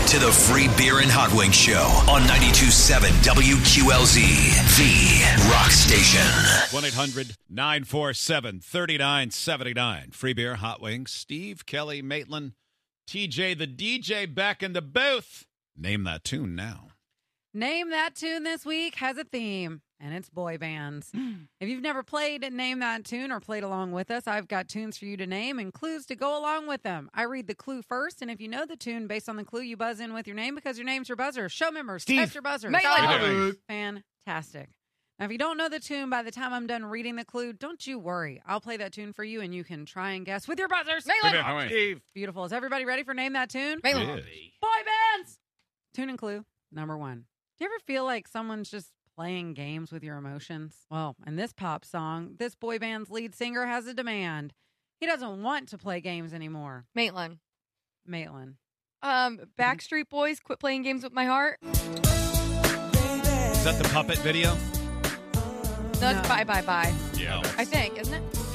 to the Free Beer and Hot Wings Show on 92.7 WQLZ, the rock station. 1-800-947-3979. Free Beer, Hot Wings. Steve, Kelly, Maitland, TJ, the DJ back in the booth. Name that tune now. Name That Tune this week has a theme, and it's boy bands. If you've never played Name That Tune or played along with us, I've got tunes for you to name and clues to go along with them. I read the clue first, and if you know the tune based on the clue, you buzz in with your name because your name's your buzzer. Show members, test your buzzers. Fantastic. Now, if you don't know the tune by the time I'm done reading the clue, don't you worry. I'll play that tune for you, and you can try and guess with your buzzers. Steve. Beautiful. Is everybody ready for Name That Tune? Yes. Boy bands! Tune and clue number 1. Do you ever feel like someone's just playing games with your emotions? Well, in this pop song, this boy band's lead singer has a demand. He doesn't want to play games anymore. Maitland. Maitland. Backstreet Boys, Quit Playing Games with My Heart. Is that the puppet video? No, it's Bye Bye Bye. Yeah. I think, isn't it?